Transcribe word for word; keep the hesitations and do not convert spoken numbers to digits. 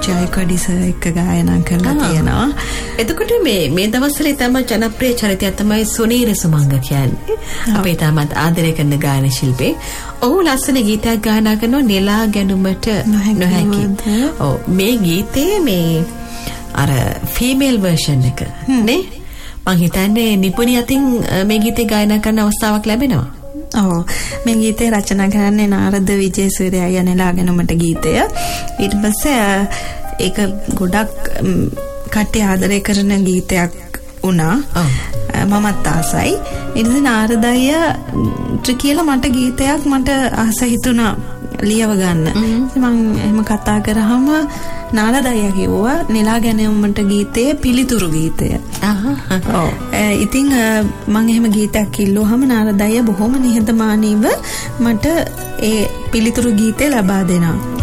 Jayakody sir එක්ක ගායනා කරලා තියෙනවා. එතකොට මේ මේ දවස්වල තමයි ජනප්‍රිය චරිතය තමයි සුනීර සුමංග කියන්නේ. අපේ තාමත් ආදරය කරන ගායන ශිල්පී. ඔහු ලස්සන ගීතයක් ගායනා කරනවා නෙලා ගැනුමට නොහැකි. ඔව් මේ ගීතේ මේ අර ෆීමේල් වර්ෂන් එක නේ මං හිතන්නේ නිපුණිය අතින් මේ ගීතේ ගායනා කරන්න අවස්ථාවක් ලැබෙනවා. ඔව් මේ ගීතේ රචනා කරන්නේ නාරද විජේසූරිය අයියා නෙලා ගැනුමට ගීතය. ඊට පස්සේ ඒක ගොඩක් කට්ටිය ආදරය කරන ගීතයක් වුණා. මමත් ආසයි. ඊට පස්සේ නාරද අයියාට කියලා මට ගීතයක් මට ආස හිතුණා ලියව ගන්න. මම එහෙම කතා කරාම නාරද අයියා කිව්වා නෙලා ගැනුමට ගීතයේ පිළිතුරු ගීතය. ඔව්. ඉතින් මම එහෙම ගීතයක් කිල්ලුවාම නාරද අයියා බොහොම නිහතමානීව මට ඒ පිළිතුරු ගීතය ලබා දෙනවා.